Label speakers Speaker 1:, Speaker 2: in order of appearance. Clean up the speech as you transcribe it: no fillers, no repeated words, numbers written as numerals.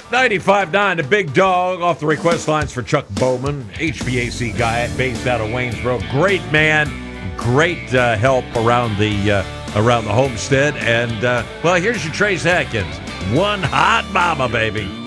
Speaker 1: 95.9, the big dog off the request lines for Chuck Bowman, HVAC guy based out of Waynesboro. Great man, great help around the homestead. And, well, here's your Trace Atkins. One hot mama, baby.